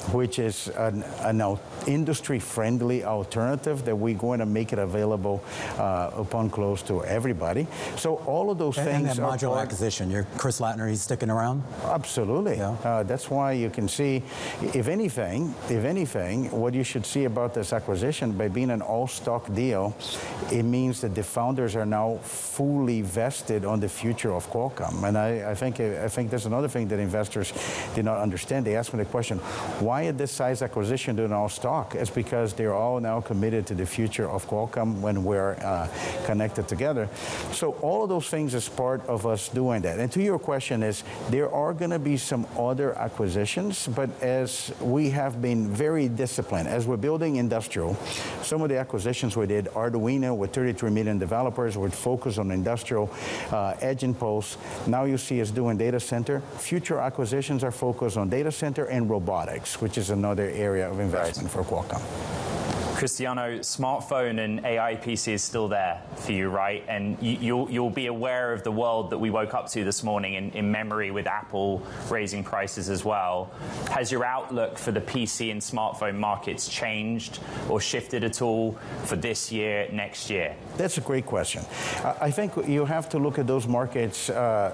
which is an industry-friendly alternative that we're going to make it available upon close to everybody. So all of those things. And that modular acquisition, Chris Lattner, he's sticking around? Absolutely. Yeah. That's why you can see, if anything, what you should see about this acquisition, by being an all-stock deal, it means that the founders are now fully vested on the future of Qualcomm. And I think there's another thing that investors did not understand. They asked me the question, why at this size acquisition do an all-stock? It's because they're all now committed to the future of Qualcomm when we're connected together. So all of those things is part of us doing that. And to your question is, there are going to be some other acquisitions, but as we have been very disciplined, as we're building industrial, some of the acquisitions we did, Arduino with 33 million developers, would focus on industrial, Edge and Pulse. Now you see us doing data center. Future acquisitions are focused on data center and robotics, which is another area of investment for Qualcomm. Cristiano, smartphone and AI PC is still there for you, right? And you'll be aware of the world that we woke up to this morning in memory with Apple raising prices as well. Has your outlook for the PC and smartphone markets changed or shifted at all for this year, next year? That's a great question. I think you have to look at those markets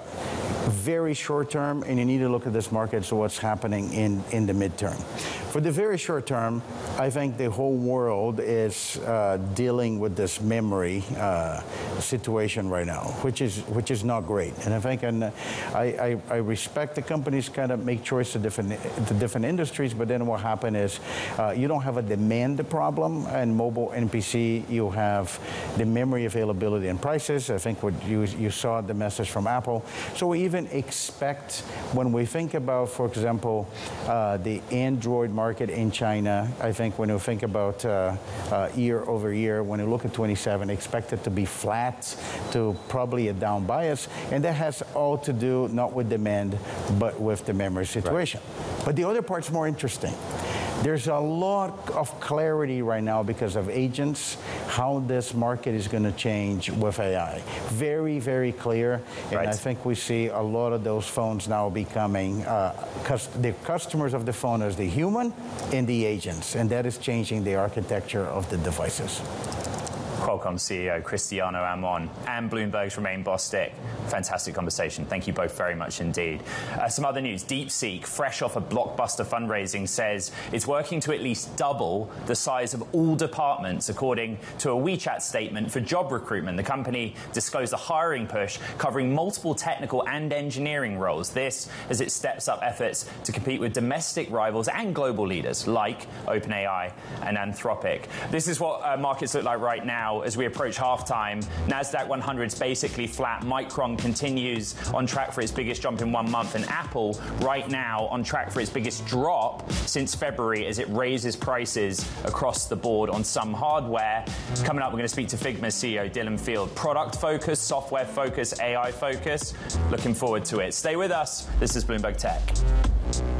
very short term, and you need to look at this market, so what's happening in the midterm. For the very short term, I think the whole world is dealing with this memory situation right now, which is not great. And I think, I respect the companies kind of make choice to different industries, but then what happened is you don't have a demand problem, and mobile and PC, you have the memory availability and prices. I think what you saw the message from Apple. So we even expect, when we think about, for example, the Android market in China, I think when you think about year over year, when you look at 27, expect it to be flat to probably a down bias, and that has all to do not with demand, but with the memory situation. Right. But the other part's more interesting. There's a lot of clarity right now because of agents, how this market is going to change with AI. Very, very clear. And I think we see a lot of those phones now becoming, the customers of the phone is the human and the agents. And that is changing the architecture of the devices. Qualcomm CEO Cristiano Amon and Bloomberg's Romain Bostick. Fantastic conversation. Thank you both very much indeed. Some other news. DeepSeek, fresh off a blockbuster fundraising, says it's working to at least double the size of all departments, according to a WeChat statement for job recruitment. The company disclosed a hiring push covering multiple technical and engineering roles. This as it steps up efforts to compete with domestic rivals and global leaders like OpenAI and Anthropic. This is what markets look like right now. As we approach halftime, NASDAQ 100 is basically flat. Micron continues on track for its biggest jump in 1 month. And Apple, right now, on track for its biggest drop since February as it raises prices across the board on some hardware. Coming up, we're going to speak to Figma CEO Dylan Field. Product focus, software focus, AI focus. Looking forward to it. Stay with us. This is Bloomberg Tech.